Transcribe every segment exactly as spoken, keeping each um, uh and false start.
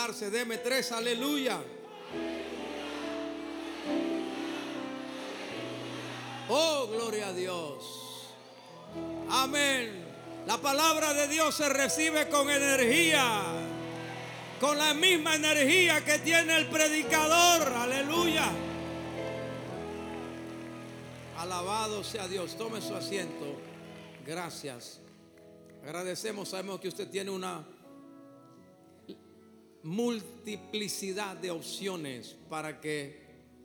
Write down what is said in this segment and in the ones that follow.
gozarse. Deme tres, aleluya. Oh, gloria a Dios. Amén. La palabra de Dios se recibe con energía, con la misma energía que tiene el predicador. Aleluya. Alabado sea Dios. Tome su asiento. Gracias. Agradecemos. Sabemos que usted tiene una multiplicidad de opciones para que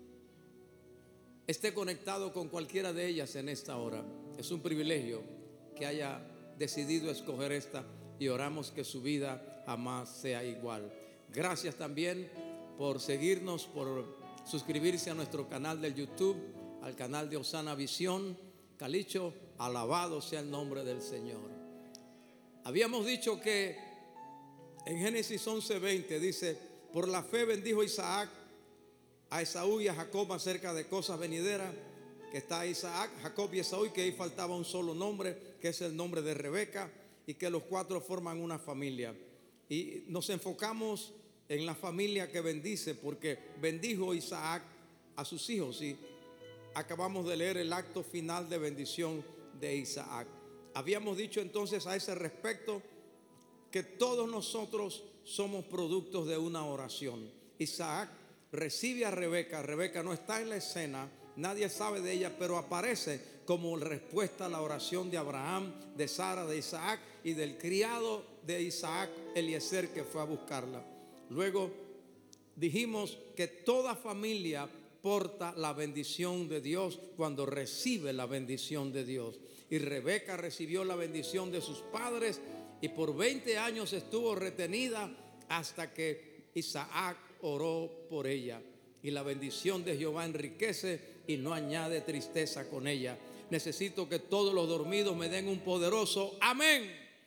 esté conectado con cualquiera de ellas en esta hora. Es un privilegio que haya decidido escoger esta, y oramos que su vida jamás sea igual. Gracias también por seguirnos, por suscribirse a nuestro canal de YouTube, al canal de Osana Visión. Calicho, alabado sea el nombre del Señor. Habíamos dicho que en Génesis once veinte dice: por la fe bendijo Isaac a Esaú y a Jacob acerca de cosas venideras. Que está Isaac, Jacob y Esaú, y que ahí faltaba un solo nombre, que es el nombre de Rebeca, y que los cuatro forman una familia. Y nos enfocamos en la familia que bendice, porque bendijo Isaac a sus hijos, y acabamos de leer el acto final de bendición de Isaac. Habíamos dicho entonces a ese respecto que todos nosotros somos productos de una oración. Isaac recibe a Rebeca. Rebeca no está en la escena, nadie sabe de ella, pero aparece como respuesta a la oración de Abraham, de Sara, de Isaac y del criado de Isaac, Eliezer, que fue a buscarla. Luego dijimos que toda familia porta la bendición de Dios cuando recibe la bendición de Dios. Y Rebeca recibió la bendición de sus padres, y por veinte años estuvo retenida hasta que Isaac oró por ella. Y la bendición de Jehová enriquece y no añade tristeza con ella. Necesito que todos los dormidos me den un poderoso amén.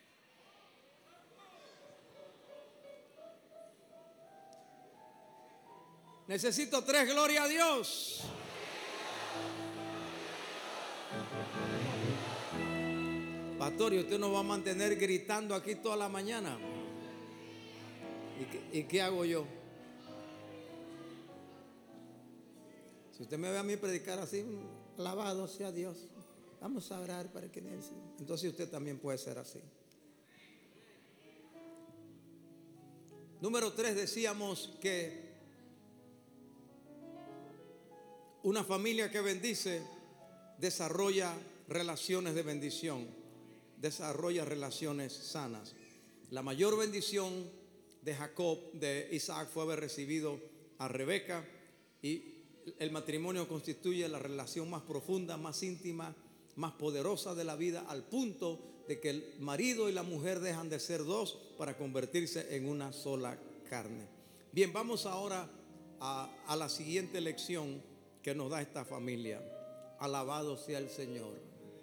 Necesito tres, gloria a Dios. Pastor, ¿y usted nos va a mantener gritando aquí toda la mañana? ¿Y qué, y qué hago yo? Si usted me ve a mí predicar así, alabado sea Dios, vamos a orar para que Él, entonces usted también puede ser así. Número tres, decíamos que una familia que bendice desarrolla relaciones de bendición, desarrolla relaciones sanas. La mayor bendición de Jacob, de Isaac, fue haber recibido a Rebeca, y el matrimonio constituye la relación más profunda, más íntima, más poderosa de la vida, al punto de que el marido y la mujer dejan de ser dos para convertirse en una sola carne. Bien, vamos ahora a, a la siguiente lección que nos da esta familia. Alabado sea el Señor.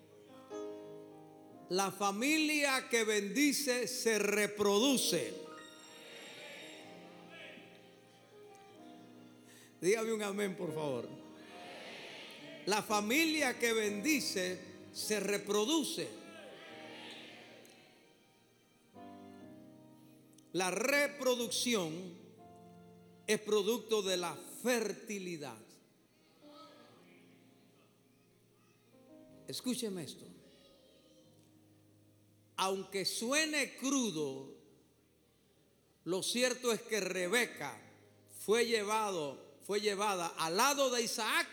La familia que bendice se reproduce. Dígame un amén, por favor. La familia que bendice se reproduce. La reproducción es producto de la fertilidad. Escúcheme esto. Aunque suene crudo, lo cierto es que Rebeca fue llevado fue llevada al lado de Isaac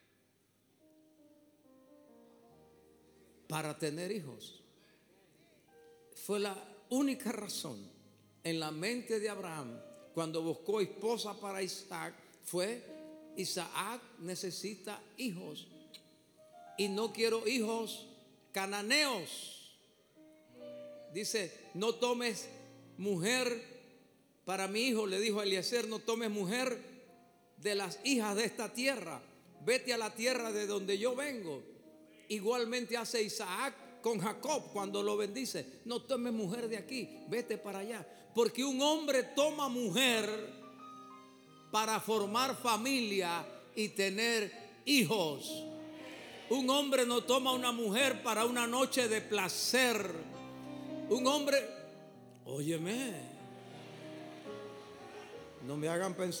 para tener hijos. Fue la única razón en la mente de Abraham cuando buscó esposa para Isaac. Fue: Isaac necesita hijos, y no quiero hijos cananeos. Dice: no tomes mujer para mi hijo, le dijo a Eliezer, no tomes mujer de las hijas de esta tierra, vete a la tierra de donde yo vengo. Igualmente hace Isaac con Jacob cuando lo bendice: no tomes mujer de aquí, vete para allá. Porque un hombre toma mujer para formar familia y tener hijos. Un hombre no toma una mujer para una noche de placer. Un hombre, óyeme, No me hagan pensar.